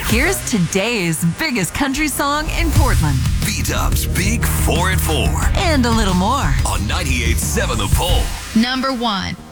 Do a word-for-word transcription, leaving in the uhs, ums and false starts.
Here's today's biggest country song in Portland. B-Dub's Big four and four. And a little more. On ninety-eight point seven The Pole. Number one.